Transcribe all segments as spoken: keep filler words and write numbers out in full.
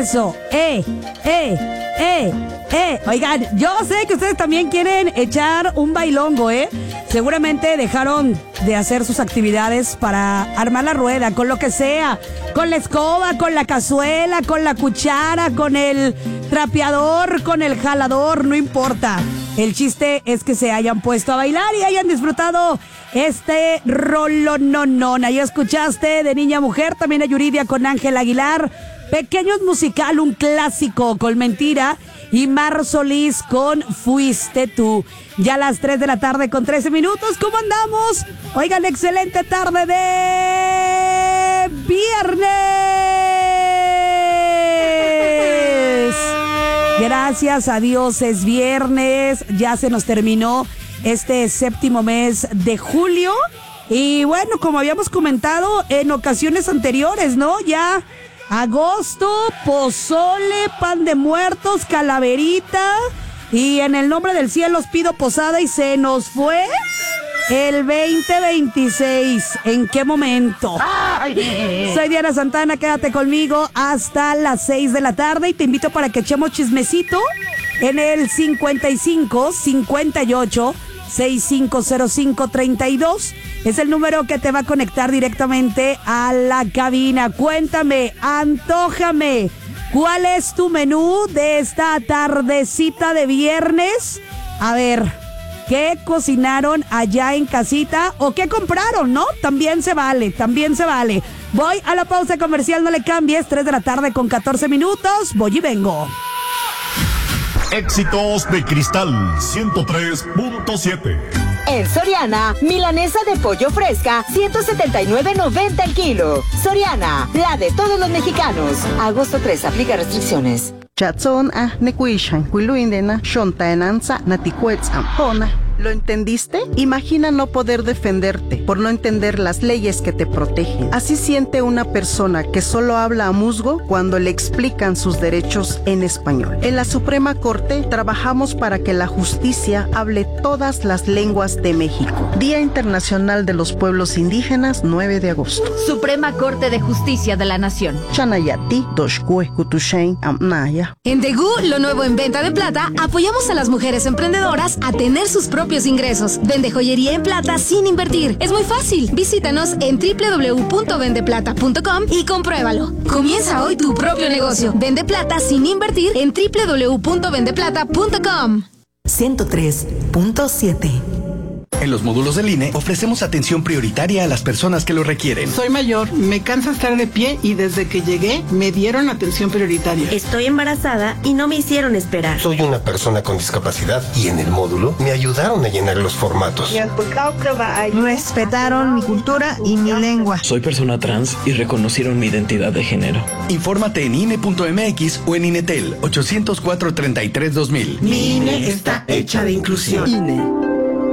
Eso, eh, eh, eh, eh. Oigan, yo sé que ustedes también quieren echar un bailongo, ¿eh? Seguramente dejaron de hacer sus actividades para armar la rueda, con lo que sea, con la escoba, con la cazuela, con la cuchara, con el trapeador, con el jalador, no importa. El chiste es que se hayan puesto a bailar y hayan disfrutado este rolononón. Ahí escuchaste de Niña Mujer, también a Yuridia con Ángel Aguilar. Pequeños Musical, un clásico con Mentira. Y Mar Solís con Fuiste Tú. Ya a las tres de la tarde con trece minutos. ¿Cómo andamos? Oigan, excelente tarde de viernes. Gracias a Dios es viernes. Ya se nos terminó este séptimo mes de julio. Y bueno, como habíamos comentado en ocasiones anteriores, ¿no? Ya agosto, pozole, pan de muertos, calaverita. Y en el nombre del cielo os pido posada y se nos fue el veinte veintiséis. ¿En qué momento? Ay. Soy Diana Santana, quédate conmigo hasta las seis de la tarde y te invito para que echemos chismecito en el cincuenta y cinco, cincuenta y ocho, sesenta y cinco cero cinco, treinta y dos. Es el número que te va a conectar directamente a la cabina. Cuéntame, antójame, ¿cuál es tu menú de esta tardecita de viernes? A ver, ¿qué cocinaron allá en casita o qué compraron, no? También se vale, también se vale. Voy a la pausa comercial, no le cambies, tres de la tarde con catorce minutos, voy y vengo. Éxitos de Cristal ciento tres punto siete. En Soriana, milanesa de pollo fresca, ciento setenta y nueve noventa el kilo. Soriana, la de todos los mexicanos. Agosto tres, aplica restricciones. Chatson a nekuishan, kuiluindena, shontaenanza, naticuetzam, hona. ¿Lo entendiste? Imagina no poder defenderte por no entender las leyes que te protegen. Así siente una persona que solo habla a musgo cuando le explican sus derechos en español. En la Suprema Corte trabajamos para que la justicia hable todas las lenguas de México. Día Internacional de los Pueblos Indígenas, nueve de agosto. Suprema Corte de Justicia de la Nación. Chanayati, Doshkue, Kutushain, Amnaya. En Degú, lo nuevo en venta de plata, apoyamos a las mujeres emprendedoras a tener sus propios ingresos. Vende joyería en plata sin invertir. Es muy fácil. Visítanos en doble u doble u doble u punto vende plata punto com y compruébalo. Comienza hoy tu propio negocio. Vende plata sin invertir en doble u doble u doble u punto vende plata punto com. ciento tres punto siete. En los módulos del I N E ofrecemos atención prioritaria a las personas que lo requieren. Soy mayor, me cansa estar de pie y desde que llegué me dieron atención prioritaria. Estoy embarazada y no me hicieron esperar. Soy una persona con discapacidad y en el módulo me ayudaron a llenar los formatos. Respetaron mi cultura y mi lengua. Soy persona trans y reconocieron mi identidad de género. Infórmate en I N E punto M X o en Inetel ochocientos cuatro, treinta y tres, dos mil. Mi I N E está hecha de inclusión. I N E.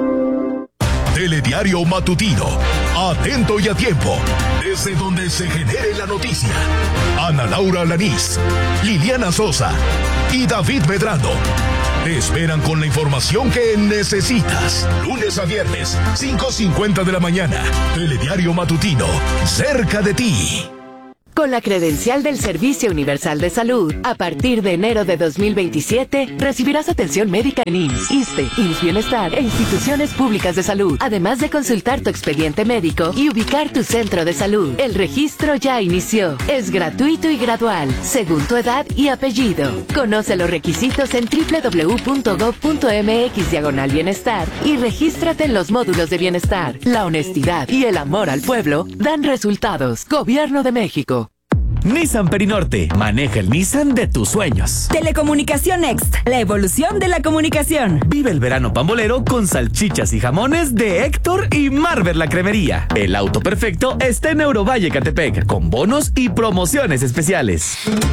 Telediario Matutino, atento y a tiempo, desde donde se genere la noticia. Ana Laura Lanís, Liliana Sosa y David Medrano te esperan con la información que necesitas. Lunes a viernes, cinco cincuenta de la mañana. Telediario Matutino, cerca de ti. Con la credencial del Servicio Universal de Salud, a partir de enero de dos mil veintisiete, recibirás atención médica en I M S S, ISSSTE, I M S S Bienestar e instituciones públicas de salud, además de consultar tu expediente médico y ubicar tu centro de salud. El registro ya inició. Es gratuito y gradual, según tu edad y apellido. Conoce los requisitos en doble u doble u doble u punto gob punto m x diagonal bienestar y regístrate en los módulos de bienestar. La honestidad y el amor al pueblo dan resultados. Gobierno de México. Nissan Perinorte. Maneja el Nissan de tus sueños. Telecomunicación Next. La evolución de la comunicación. Vive el verano pambolero con salchichas y jamones de Héctor y Marver la Cremería. El auto perfecto está en Eurovalle, Catepec, con bonos y promociones especiales.